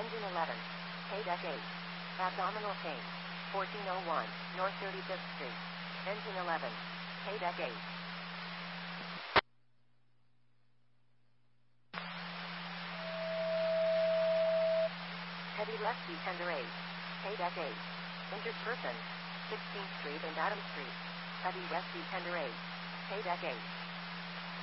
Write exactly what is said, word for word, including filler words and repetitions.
Engine eleven. K-Deck eight. Abdominal pain. fourteen oh one, North thirty-fifth Street. Engine eleven. K-Deck eight. Heavy left D-Tender eight. K-Deck eight. Injured person. sixteenth Street and Adams Street. Heavy west D-Tender eight. K-Deck eight.